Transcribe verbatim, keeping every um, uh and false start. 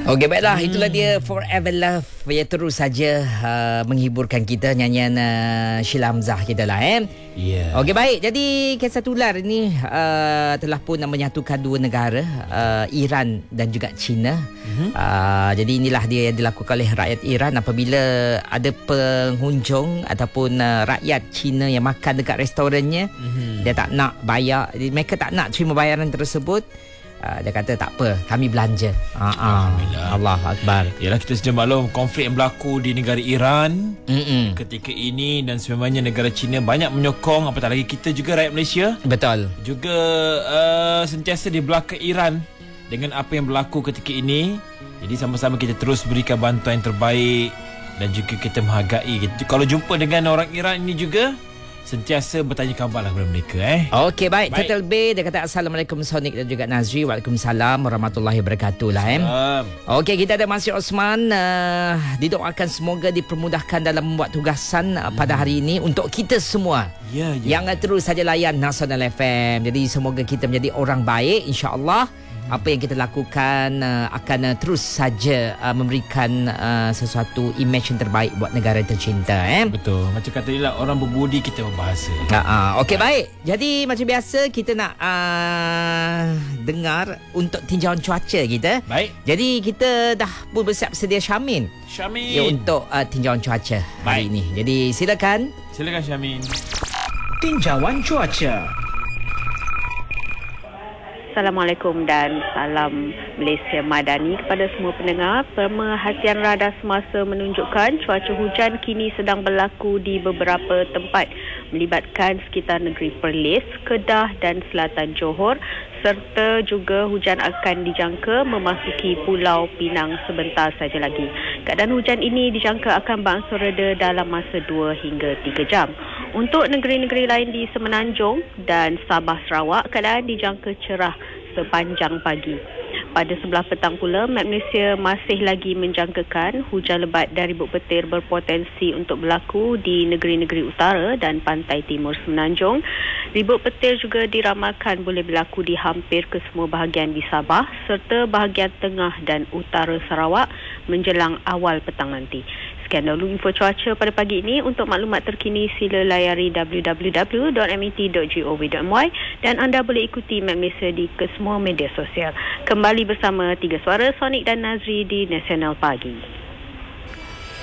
Okey, baiklah. Hmm. Itulah dia Forever Love. Ya, terus saja uh, menghiburkan kita nyanyian uh, Sheila Hamzah kita lah eh. Ya. Yeah. Okey, baik. Jadi kisah tular ini uh, telah pun menyatukan dua negara, uh, Iran dan juga China. Mm-hmm. Uh, jadi inilah dia yang dilakukan oleh rakyat Iran apabila ada pengunjung ataupun uh, rakyat China yang makan dekat restorannya. Mm-hmm. Dia tak nak bayar, mereka tak nak terima bayaran tersebut. Uh, dia kata tak apa, kami belanja. uh-uh. Allah Akbar. Yalah, kita sedia maklum konflik yang berlaku di negara Iran Mm-mm. ketika ini, dan sebenarnya negara China banyak menyokong, apatah lagi kita juga rakyat Malaysia Betul. juga uh, sentiasa di belakang Iran dengan apa yang berlaku ketika ini. Jadi sama-sama kita terus berikan bantuan yang terbaik dan juga kita menghargai. Kalau jumpa dengan orang Iran ini juga sentiasa bertanya khabar lah kepada mereka eh. Okey, baik. baik. Total B dia kata Assalamualaikum Sonic dan juga Nazri. Waalaikumsalam warahmatullahi wabarakatuh lah eh. Okey, kita ada Masih Osman. Uh, didoakan semoga dipermudahkan dalam membuat tugasan uh, pada hari ini untuk kita semua. Ya, ya, yang ya. terus saja layan Nasional F M. Jadi semoga kita menjadi orang baik, insya-Allah. Apa yang kita lakukan uh, akan uh, terus saja uh, memberikan uh, sesuatu image yang terbaik buat negara tercinta eh. Betul. Macam kata dia lah, orang berbudi kita berbahasa. Ha uh, okey, baik. Jadi macam biasa kita nak uh, dengar untuk tinjauan cuaca kita. Baik. Jadi kita dah pun bersiap sedia Syamin. Syamin. Ya, untuk uh, tinjauan cuaca hari ini. Jadi silakan. Silakan Syamin. Tinjauan cuaca. Assalamualaikum dan salam Malaysia Madani kepada semua pendengar. Pemerhatian radar semasa menunjukkan cuaca hujan kini sedang berlaku di beberapa tempat melibatkan sekitar negeri Perlis, Kedah dan selatan Johor, serta juga hujan akan dijangka memasuki Pulau Pinang sebentar saja lagi. Keadaan hujan ini dijangka akan berangsur reda dalam masa dua hingga tiga jam. Untuk negeri-negeri lain di Semenanjung dan Sabah Sarawak, keadaan dijangka cerah sepanjang pagi. Pada sebelah petang pula, Met Malaysia masih lagi menjangkakan hujan lebat dari buk petir berpotensi untuk berlaku di negeri-negeri utara dan pantai timur Semenanjung. Ribut petir juga diramalkan boleh berlaku di hampir ke semua bahagian di Sabah serta bahagian tengah dan utara Sarawak menjelang awal petang nanti. Sekian dahulu info cuaca pada pagi ini. Untuk maklumat terkini sila layari w w w dot m e t dot gov dot m y dan anda boleh ikuti Met Malaysia di kesemua media sosial. Kembali bersama Tiga Suara Sonic dan Nazri di Nasional Pagi.